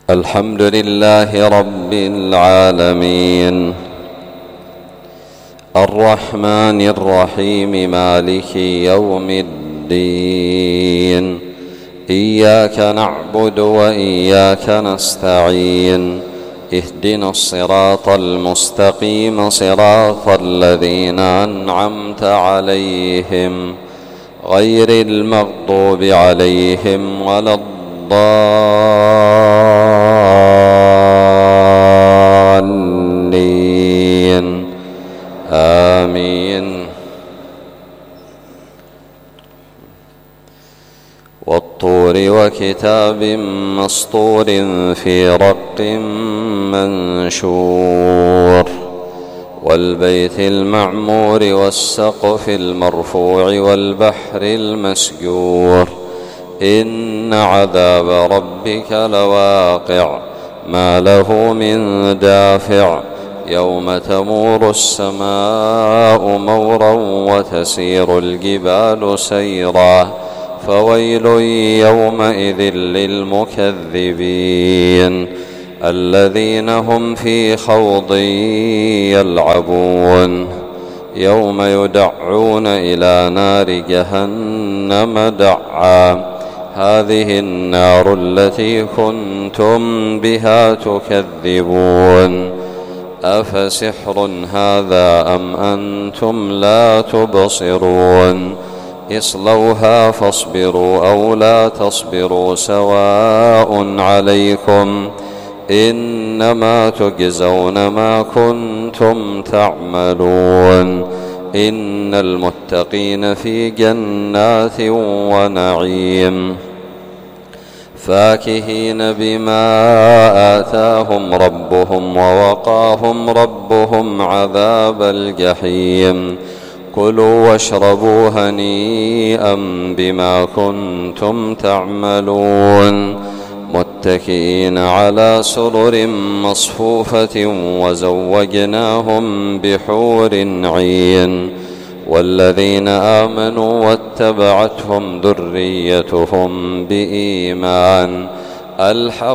الحمد لله رب العالمين، الرحمن الرحيم، مالك يوم الدين. إياك نعبد وإياك نستعين، اهدنا الصراط المستقيم، صراط الذين أنعمت عليهم غير المغضوب عليهم ولا الضالين، آمين. والطور وكتاب مسطور في رق منشور، والبيت المعمور والسقف المرفوع والبحر المسجور. إن عذاب ربك لواقع، ما له من دافع. يوم تمور السماء مورا وتسير الجبال سيرا، فويل يومئذ للمكذبين الذين هم في خوض يلعبون. يوم يدعون إلى نار جهنم دعا، هذه النار التي كنتم بها تكذبون. أفسحر هذا أم أنتم لا تبصرون؟ اصلوها فاصبروا أو لا تصبروا سواء عليكم، إنما تجزون ما كنتم تعملون. إن المتقين في جنات ونعيم، فاكهين بما آتاهم ربهم، ووقاهم ربهم عذاب الجحيم. كلوا واشربوا هنيئا بما كنتم تعملون، متكئين على سرر مصفوفة وزوجناهم بحور عين. والذين آمنوا واتبعتهم ذريتهم بإيمان